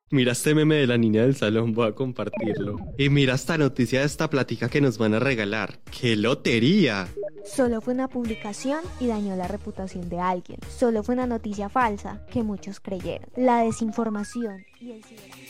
Mira este meme de la niña del salón, voy a compartirlo. Y mira esta noticia de esta plática que nos van a regalar. ¡Qué lotería! Solo fue una publicación y dañó la reputación de alguien. Solo fue una noticia falsa que muchos creyeron. La desinformación y el ciber...